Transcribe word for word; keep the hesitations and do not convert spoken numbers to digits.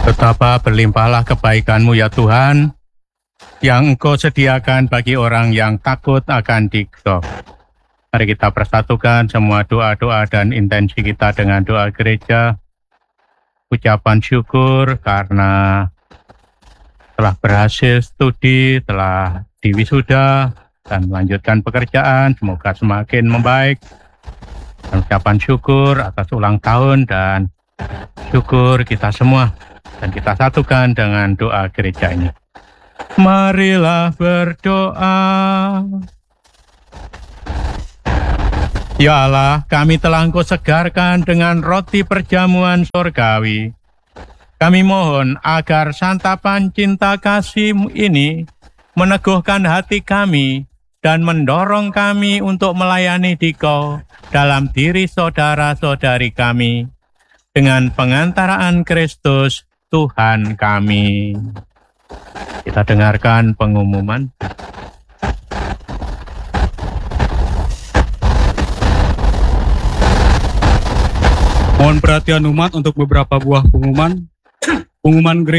Betapa berlimpahlah kebaikan-Mu ya Tuhan, yang Engkau sediakan bagi orang yang takut akan Dikau. Mari kita persatukan semua doa-doa dan intensi kita dengan doa gereja. Ucapan syukur karena telah berhasil studi, telah diwisuda, dan melanjutkan pekerjaan. Semoga semakin membaik. Dan ucapan syukur atas ulang tahun dan syukur kita semua. Dan kita satukan dengan doa gereja ini. Marilah berdoa. Ya Allah, kami telah Engkau segarkan dengan roti perjamuan surgawi. Kami mohon agar santapan cinta kasih ini meneguhkan hati kami dan mendorong kami untuk melayani Dikau dalam diri saudara-saudari kami dengan pengantaraan Kristus Tuhan kami. Kita dengarkan pengumuman. Mohon perhatian umat untuk beberapa buah pengumuman. Pengumuman gereja